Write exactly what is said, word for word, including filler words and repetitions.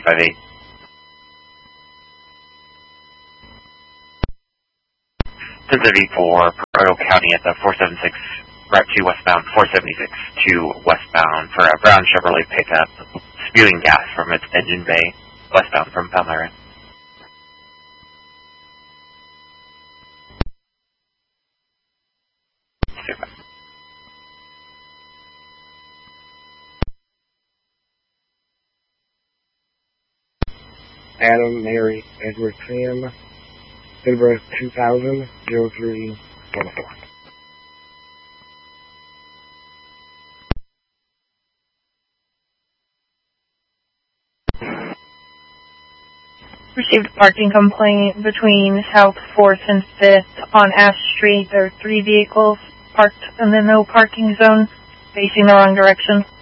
three five eight. ten seventy-four, Prado County at the four seven six, Route two westbound, four seventy-six to westbound for a brown Chevrolet pickup, spewing gas from its engine bay, westbound from Palmyra. Super. Adam, Mary, Edward, Sam, Silver two thousand, zero three, one four. Received a parking complaint between South fourth and fifth on Ash Street. There are three vehicles parked in the no parking zone, facing the wrong direction.